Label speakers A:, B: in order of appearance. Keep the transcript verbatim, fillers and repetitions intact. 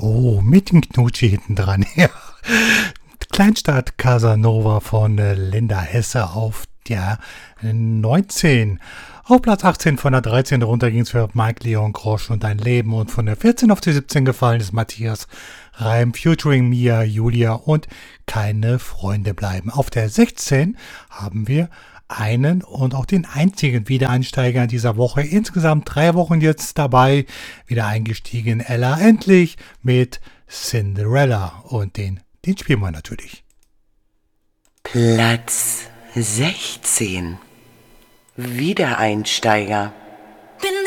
A: Oh, mit dem Knutschi hinten dran. Ja. Kleinstadt Casanova von äh, Linda Hesse auf der neunzehn. Auf Platz achtzehn von der dreizehn runter ging es für Mike Leon Grosch und Dein Leben. Und von der vierzehn auf die siebzehn gefallen ist Matthias Reim featuring Mia, Julia und Keine Freunde bleiben. Auf der sechzehn haben wir einen und auch den einzigen Wiedereinsteiger dieser Woche. Insgesamt drei Wochen jetzt dabei. Wieder eingestiegen Ella Endlich mit Cinderella. Und den, den spielen wir natürlich.
B: Platz sechzehn. Wiedereinsteiger.